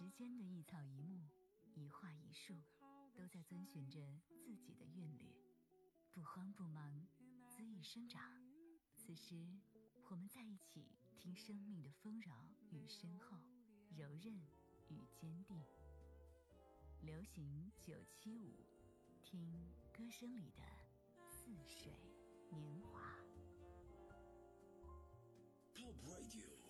时间的一草一木，一画一树，都在遵循着自己的韵律，不慌不忙，恣意生长。此时，我们在一起，听生命的丰饶与深厚，柔韧与坚定。流行975，听歌声里的似水年华。 Pop Radio